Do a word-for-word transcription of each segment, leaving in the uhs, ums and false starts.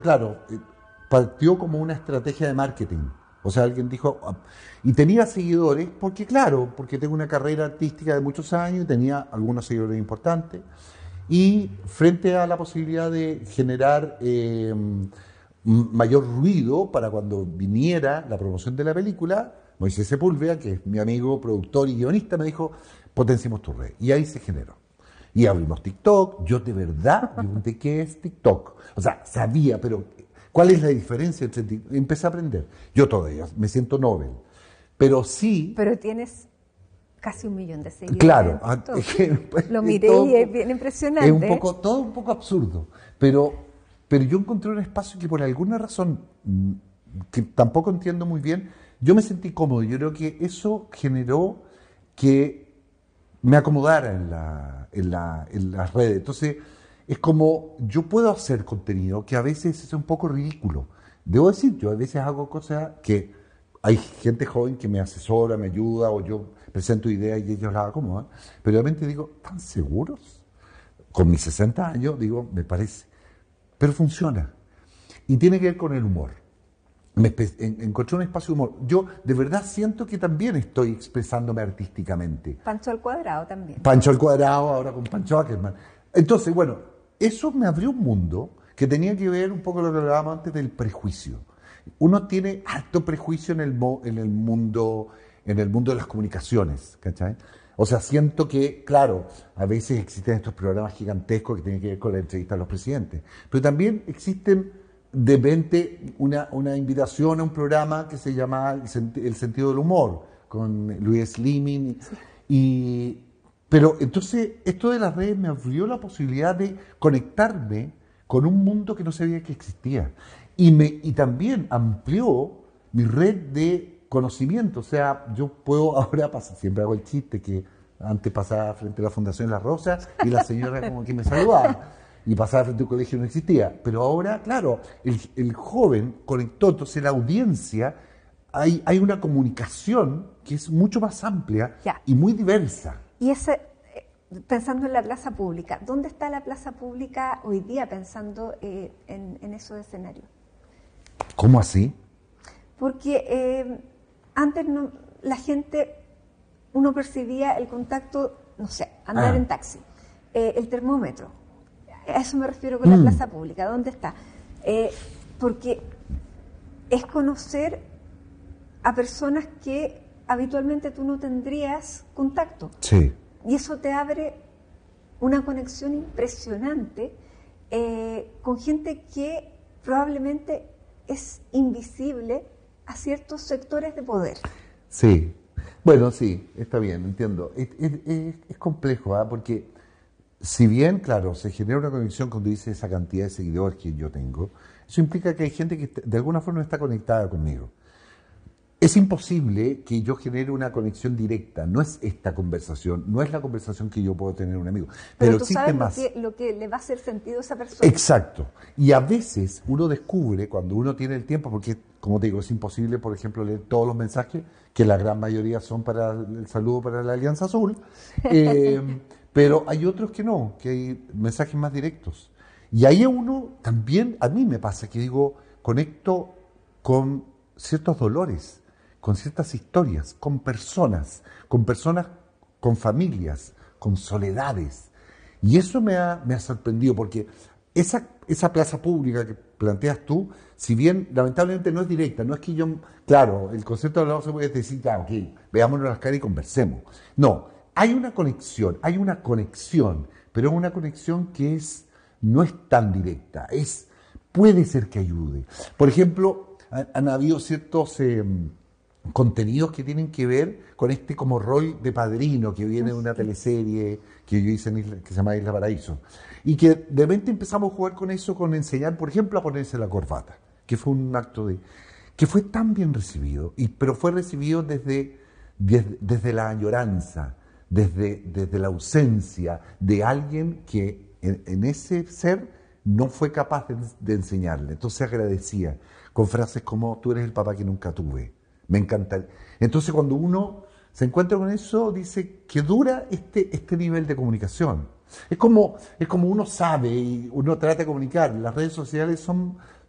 claro, eh, partió como una estrategia de marketing. O sea, alguien dijo, ah, y tenía seguidores, porque claro, porque tengo una carrera artística de muchos años y tenía algunos seguidores importantes. Y frente a la posibilidad de generar eh, m- mayor ruido para cuando viniera la promoción de la película, Moisés Sepúlveda, que es mi amigo, productor y guionista, me dijo, potenciemos tu red. Y ahí se generó. Y abrimos TikTok. Yo de verdad pregunté qué es TikTok. O sea, sabía, pero ¿cuál es la diferencia entre TikTok? Empecé a aprender. Yo todavía me siento Nobel. Pero sí, Pero tienes casi un millón de seguidores claro, en ah, TikTok. es que, Lo es miré todo y un es po- bien es un impresionante. ¿Eh? poco, todo un poco absurdo. Pero, pero yo encontré un espacio que por alguna razón, mm, que tampoco entiendo muy bien, yo me sentí cómodo. Yo creo que eso generó que me acomodara en la, en la, en las redes. Entonces, es como yo puedo hacer contenido que a veces es un poco ridículo. Debo decir, yo a veces hago cosas que hay gente joven que me asesora, me ayuda, o yo presento ideas y ellos las acomodan, pero realmente digo, ¿están seguros? Con mis sesenta años, digo, me parece. Pero funciona. Y tiene que ver con el humor. Me espe- en- encontré un espacio de humor. Yo de verdad siento que también estoy expresándome artísticamente. Pancho al cuadrado también. Pancho al cuadrado, ahora con Pancho Ackerman. Entonces, bueno, eso me abrió un mundo que tenía que ver un poco lo que hablábamos antes del prejuicio. Uno tiene alto prejuicio en el, mo- en el mundo, en el mundo de las comunicaciones, ¿cachai? O sea, siento que, claro, a veces existen estos programas gigantescos que tienen que ver con la entrevista a los presidentes, pero también existen de repente una, una invitación a un programa que se llama El, Sent- El Sentido del Humor, con Luis Slimming. Y, pero entonces esto de las redes me abrió la posibilidad de conectarme con un mundo que no sabía que existía. Y, me, y también amplió mi red de conocimiento. O sea, yo puedo ahora pasar, siempre hago el chiste que antes pasaba frente a la Fundación Las Rosas y la señora como que me saludaba. Y pasaba frente a un colegio no existía. Pero ahora, claro, el, el joven conectó, entonces la audiencia, hay, hay una comunicación que es mucho más amplia Ya. y muy diversa. Y ese, eh, pensando en la plaza pública, ¿dónde está la plaza pública hoy día pensando eh, en, en esos escenarios? ¿Cómo así? Porque eh, antes no, la gente, uno percibía el contacto, no sé, andar Ah. en taxi, eh, el termómetro. A eso me refiero con la Mm. plaza pública. ¿Dónde está? Eh, porque es conocer a personas que habitualmente tú no tendrías contacto. Sí. Y eso te abre una conexión impresionante eh, con gente que probablemente es invisible a ciertos sectores de poder. Sí, bueno, sí, está bien, entiendo. Es, es- es- es complejo, ¿ah? Porque si bien, claro, se genera una conexión cuando dice esa cantidad de seguidores que yo tengo, eso implica que hay gente que está- de alguna forma está conectada conmigo. Es imposible que yo genere una conexión directa, no es esta conversación, no es la conversación que yo puedo tener un amigo, Pero, pero tú existe sabes más. lo que, lo que le va a hacer sentido a esa persona. Exacto. Y a veces uno descubre, cuando uno tiene el tiempo, porque, como te digo, es imposible, por ejemplo, leer todos los mensajes, que la gran mayoría son para el saludo para la Alianza Azul, eh, pero hay otros que no, que hay mensajes más directos. Y ahí uno también, a mí me pasa que digo, conecto con ciertos dolores, con ciertas historias, con personas, con personas, con familias, con soledades. Y eso me ha, me ha sorprendido porque esa, esa plaza pública que planteas tú, si bien lamentablemente no es directa, no es que yo, claro, el concepto de la se puede decir, ya, ok, veámonos las caras y conversemos. No, hay una conexión, hay una conexión, pero es una conexión que es, no es tan directa, es, puede ser que ayude. Por ejemplo, han, han habido ciertos eh, contenidos que tienen que ver con este como rol de padrino que viene de una teleserie que yo hice en Isla- que se llama Isla Paraíso. Y que de repente empezamos a jugar con eso, con enseñar, por ejemplo, a ponerse la corbata, que fue un acto de... que fue tan bien recibido, y, pero fue recibido desde, desde, desde la añoranza, desde, desde la ausencia de alguien que en, en ese ser no fue capaz de, de enseñarle. Entonces agradecía con frases como, tú eres el papá que nunca tuve. Me encanta. Entonces cuando uno se encuentra con eso, dice que dura este, este nivel de comunicación. Es como, es como uno sabe y uno trata de comunicar. Las redes sociales son,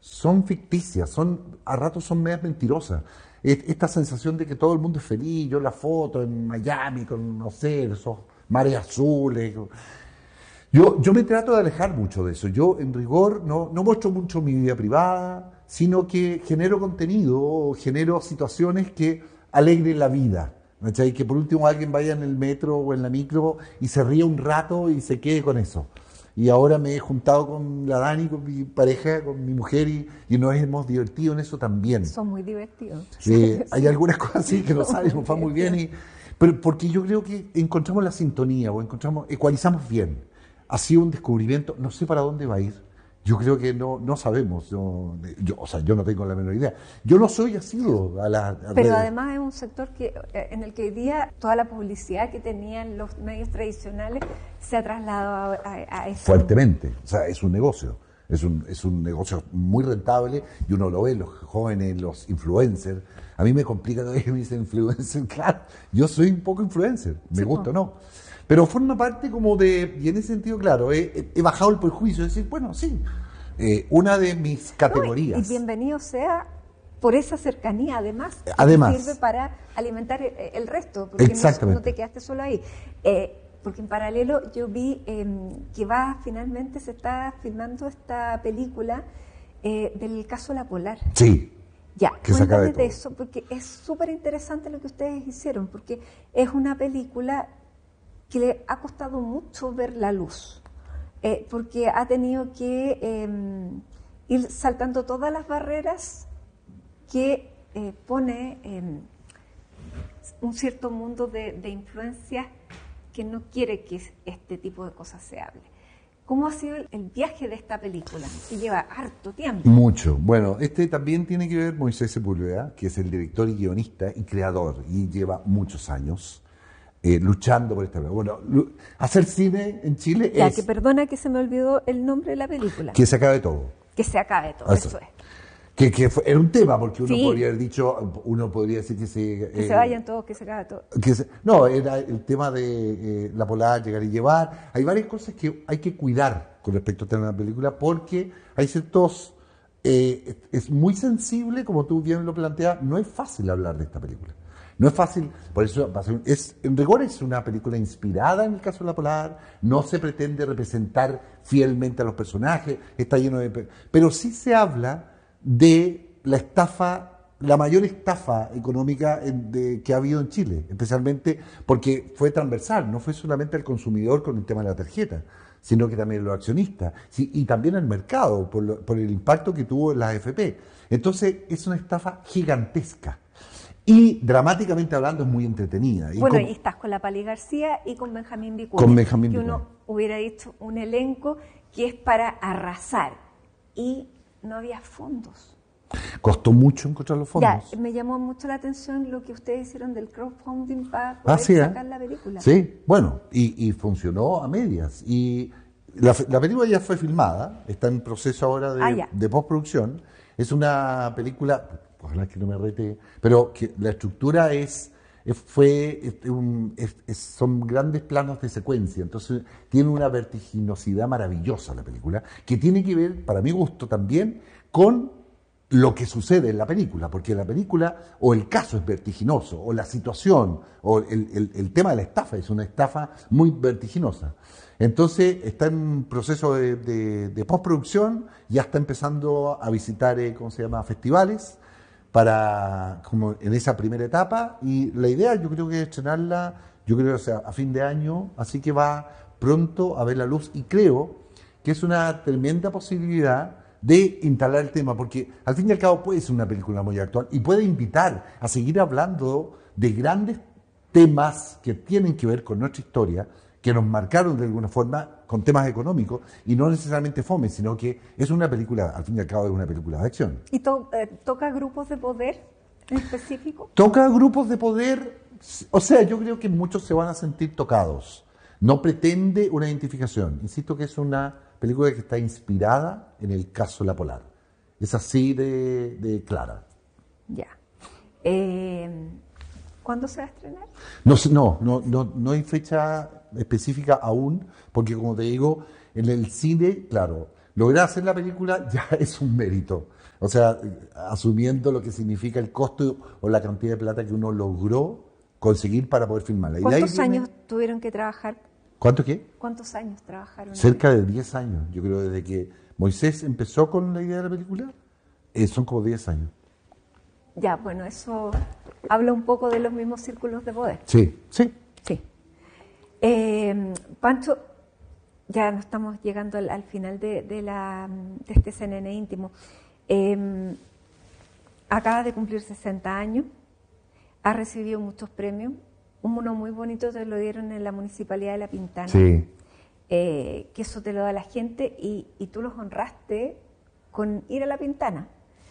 son ficticias, son a ratos son medias mentirosas. Esta sensación de que todo el mundo es feliz, yo la foto en Miami con, no sé, esos mares azules. Yo, yo me trato de alejar mucho de eso. Yo, en rigor, no, no muestro mucho mi vida privada, sino que genero contenido, genero situaciones que alegren la vida. ¿Cachai? Que por último alguien vaya en el metro o en la micro y se ríe un rato y se quede con eso. Y ahora me he juntado con la Dani, con mi pareja, con mi mujer, y, y nos hemos divertido en eso también. Son muy divertidos. Eh, hay algunas cosas así que no sabes, nos va muy bien. Y, pero porque yo creo que encontramos la sintonía, o encontramos, ecualizamos bien. Ha sido un descubrimiento, no sé para dónde va a ir. Yo creo que no, no sabemos. Yo, yo, o sea, yo no tengo la menor idea. Yo no soy asiduo a las Pero redes. además es un sector que en el que hoy día toda la publicidad que tenían los medios tradicionales se ha trasladado a, a, a eso. Fuertemente. O sea, es un negocio. Es un, es un negocio muy rentable y uno lo ve, los jóvenes, los influencers. A mí me complica cada vez que me dicen influencer. Claro, yo soy un poco influencer, me Sí, gusta o po. no. Pero forma parte como de, y en ese sentido, claro, he, he bajado el prejuicio, es decir, bueno, sí, eh, una de mis categorías. No, y, y bienvenido sea por esa cercanía, además, que Además. sirve para alimentar el, el resto, porque no, Exactamente. no te quedaste solo ahí. Eh, porque en paralelo yo vi eh, que va, finalmente se está filmando esta película eh, del caso La Polar. Sí, Ya, que se acabe cuéntame de todo. eso, porque es súper interesante lo que ustedes hicieron, porque es una película que le ha costado mucho ver la luz, eh, porque ha tenido que eh, ir saltando todas las barreras que eh, pone eh, un cierto mundo de, de influencias que no quiere que este tipo de cosas se hable. ¿Cómo ha sido el, el viaje de esta película? Que lleva harto tiempo. Mucho. Bueno, este también tiene que ver Moisés Sepúlveda, que es el director y guionista y creador, y lleva muchos años eh, luchando por esta película. Bueno, lu- hacer cine en Chile Ya, es que perdona que se me olvidó el nombre de la película. que se acabe todo. Que se acabe todo, Eso. eso es. Que, que fue- era un tema, porque uno Sí. podría haber dicho, uno podría decir que se... Que eh, se vayan todos, que se acabe todo. que se- no, era el tema de eh, La Polar, llegar y llevar. Hay varias cosas que hay que cuidar con respecto al tema de la película, porque hay ciertos... eh, es muy sensible, como tú bien lo planteas, no es fácil hablar de esta película. No es fácil, por eso va a ser- es, en rigor es una película inspirada en el caso de La Polar, no se pretende representar fielmente a los personajes, está lleno de... pe- Pero sí se habla de la estafa, la mayor estafa económica en- de- que ha habido en Chile, especialmente porque fue transversal, no fue solamente al consumidor con el tema de la tarjeta, sino que también los accionistas, sí, y también el mercado, por, lo- por el impacto que tuvo en las A F P. Entonces, es una estafa gigantesca. Y dramáticamente hablando es muy entretenida. Y Bueno, con- y estás con la Pali García y con Benjamín Vicuña. Con Benjamín Que Vicuña. uno hubiera dicho un elenco que es para arrasar. Y no había fondos. costó mucho encontrar los fondos. Ya, me llamó mucho la atención lo que ustedes hicieron del crowdfunding para Ah, poder sí, ¿eh? sacar la película. Sí, bueno, y, y funcionó a medias. Y la, la película ya fue filmada, está en proceso ahora de, Ah, ya. de postproducción. Es una película, ojalá que no me rete, pero que la estructura es, es- fue, es un- es- es- son grandes planos de secuencia, entonces tiene una vertiginosidad maravillosa la película, que tiene que ver, para mi gusto también, con lo que sucede en la película, porque la película o el caso es vertiginoso, o la situación, o el, el- el tema de la estafa es una estafa muy vertiginosa. Entonces está en proceso de, de- de postproducción, ya está empezando a visitar, eh, ¿cómo se llama?, festivales, para, como en esa primera etapa, y la idea yo creo que es estrenarla, yo creo que sea a fin de año, así que va pronto a ver la luz, y creo que es una tremenda posibilidad de instalar el tema, porque al fin y al cabo puede ser una película muy actual y puede invitar a seguir hablando de grandes temas que tienen que ver con nuestra historia, que nos marcaron de alguna forma con temas económicos y no necesariamente fome, sino que es una película, al fin y al cabo es una película de acción. ¿Y to- eh, toca grupos de poder en específico? Toca grupos de poder, o sea, yo creo que muchos se van a sentir tocados. No pretende una identificación. Insisto que es una película que está inspirada en el caso La Polar. Es así de, de clara. Ya. Eh, ¿Cuándo se va a estrenar? No, sé- no, no, no, no hay fecha específica aún, porque como te digo, en el cine, claro, lograr hacer la película ya es un mérito. O sea, asumiendo lo que significa el costo o la cantidad de plata que uno logró conseguir para poder filmarla. Y de ahí ¿Cuántos viene- años tuvieron que trabajar? ¿Cuánto qué? ¿Cuántos años trabajaron? Cerca de diez años. Yo creo desde que Moisés empezó con la idea de la película, eh, son como diez años. Ya, bueno, eso habla un poco de los mismos círculos de poder. Sí, sí. Sí. Eh, Pancho, ya nos estamos llegando al, al final de, de, la, de este C N N íntimo. Eh, acaba de cumplir sesenta años, ha recibido muchos premios. Uno muy bonito te lo dieron en la Municipalidad de La Pintana. Sí. Eh, que eso te lo da la gente y, y tú los honraste con ir a La Pintana.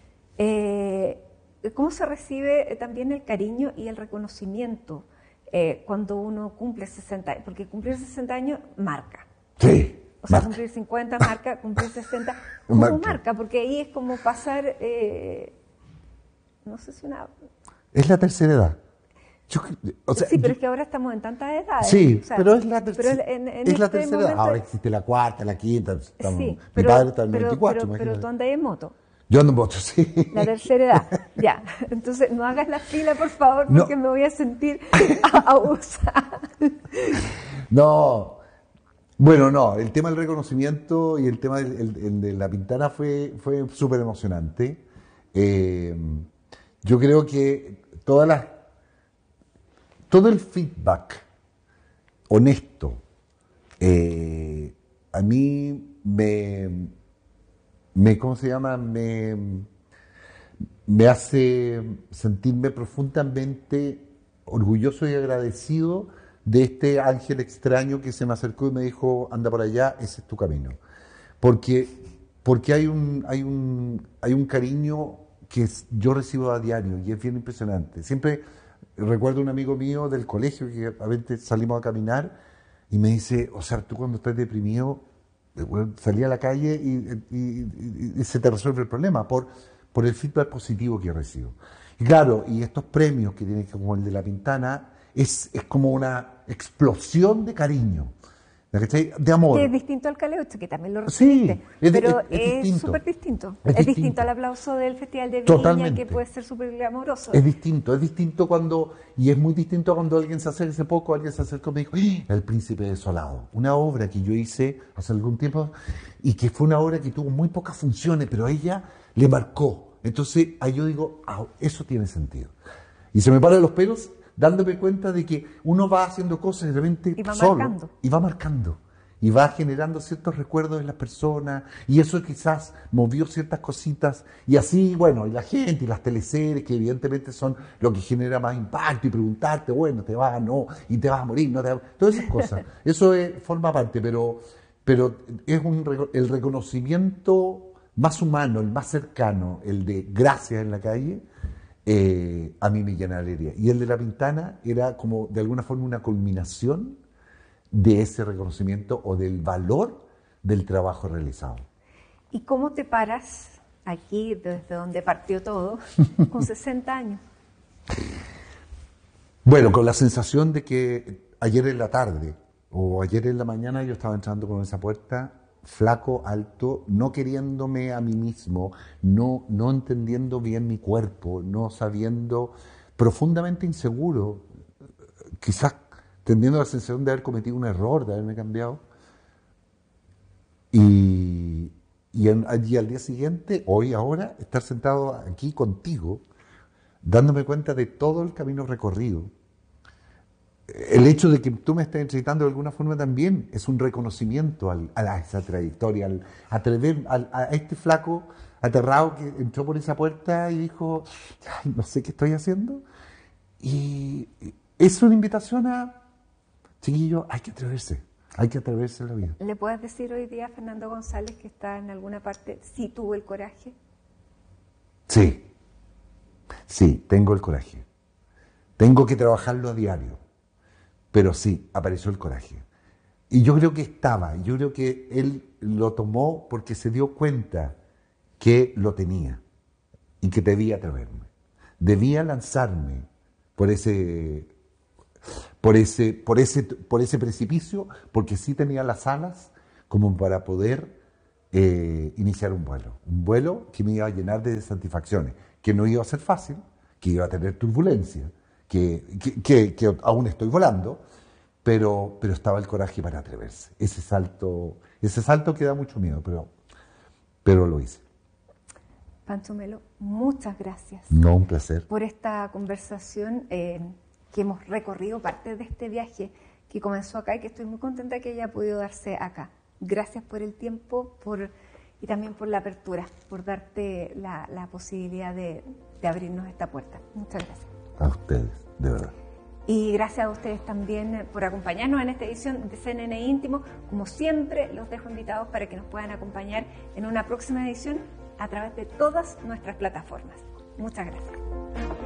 Eh, ¿Cómo se recibe también el cariño y el reconocimiento eh, cuando uno cumple sesenta años? Porque cumplir sesenta años marca. Sí. O sea, Marca. cumplir cincuenta marca, cumplir sesenta como Marca. marca, porque ahí es como pasar, eh, no sé si una... Es la tercera edad. Yo- o sea, sí, pero yo- es que ahora estamos en tantas edades. Sí, o sea, pero es la, pero tercera en- en es la este tercera. momento- Ahora existe la cuarta, la quinta. estamos- Sí, mi pero, padre está en el pero, veinticuatro, pero, pero imagínate. tú andas en moto. Yo ando en moto, sí. La tercera edad, ya. Entonces, no hagas la fila, por favor, No. porque me voy a sentir abusada. No. Bueno, no, el tema del reconocimiento y el tema del, el- el de La Pintana fue, fue súper emocionante. Eh, yo creo que todas las, todo el feedback honesto eh, a mí me, me, ¿cómo se llama? Me, me hace sentirme profundamente orgulloso y agradecido de este ángel extraño que se me acercó y me dijo, anda por allá, ese es tu camino. Porque, porque hay, un, hay, un, hay un cariño que es- yo recibo a diario y es bien impresionante. Siempre recuerdo un amigo mío del colegio que a veces salimos a caminar y me dice, o sea, tú cuando estás deprimido, eh, bueno, salí a la calle y, y- y- y se te resuelve el problema por, por el feedback positivo que recibo. Y claro, y estos premios que tienen como el de La Pintana, es, es como una explosión de cariño, ¿me cachai? De amor. Que es distinto al Caleuche, que también lo Sí, recibiste. es di- pero es- es es distinto. súper distinto. Es Es, distinto. distinto. al aplauso del Festival de Viña, Totalmente. que puede ser súper glamoroso. Es distinto, es distinto cuando, y es muy distinto cuando alguien se acerca, hace poco alguien se acercó y me dijo, ¡Ah! El Príncipe Desolado, una obra que yo hice hace algún tiempo y que fue una obra que tuvo muy pocas funciones, pero a ella le marcó. Entonces ahí yo digo, ah, eso tiene sentido. Y se me paran los pelos dándome cuenta de que uno va haciendo cosas y de repente Y va solo, marcando. y va marcando. Y va generando ciertos recuerdos en las personas, y eso quizás movió ciertas cositas, y así, bueno, y la gente, y las teleseries, que evidentemente son lo que genera más impacto, y preguntarte, bueno, te vas, no, y te vas a morir, no te vas, todas esas cosas. Eso es- forma parte, pero, pero es un, reco- el reconocimiento más humano, el más cercano, el de gracias en la calle, eh, a mí me llena de alegría. Y el de La Pintana era como, de alguna forma, una culminación de ese reconocimiento o del valor del trabajo realizado. ¿Y cómo te paras aquí, desde donde partió todo, con sesenta años? Bueno, con la sensación de que ayer en la tarde o ayer en la mañana yo estaba entrando por esa puerta, flaco, alto, no queriéndome a mí mismo, no, no entendiendo bien mi cuerpo, no sabiendo, profundamente inseguro, quizás teniendo la sensación de haber cometido un error, de haberme cambiado. Y, y, en- y al día siguiente, hoy, ahora, estar sentado aquí contigo, dándome cuenta de todo el camino recorrido. El hecho de que tú me estés entrevistando de alguna forma también es un reconocimiento al- a, la- esa trayectoria, al atrever, al- a este flaco aterrado que entró por esa puerta y dijo, "Ay, no sé qué estoy haciendo". Y es una invitación a, chiquillos, hay que atreverse, hay que atreverse en la vida. ¿Le puedes decir hoy día a Fernando González que está en alguna parte, sí tuvo el coraje? Sí, sí, tengo el coraje. Tengo que trabajarlo a diario, pero sí, apareció el coraje. Y yo creo que estaba, yo creo que él lo tomó porque se dio cuenta que lo tenía y que debía atreverme. Debía lanzarme por ese, por ese, por ese, por ese precipicio, porque sí tenía las alas como para poder eh, iniciar un vuelo. Un vuelo que me iba a llenar de satisfacciones, que no iba a ser fácil, que iba a tener turbulencia, que, que, que, que aún estoy volando, pero, pero estaba el coraje para atreverse. Ese salto, ese salto que da mucho miedo, pero, pero lo hice. Pancho Melo, muchas gracias. No, un placer. Por esta conversación eh, que hemos recorrido, parte de este viaje que comenzó acá y que estoy muy contenta que haya podido darse acá. Gracias por el tiempo por, y también por la apertura, por darte la, la posibilidad de, de abrirnos esta puerta. Muchas gracias. A ustedes, de verdad. Y gracias a ustedes también por acompañarnos en esta edición de C N N Íntimo. Como siempre, los dejo invitados para que nos puedan acompañar en una próxima edición a través de todas nuestras plataformas. Muchas gracias.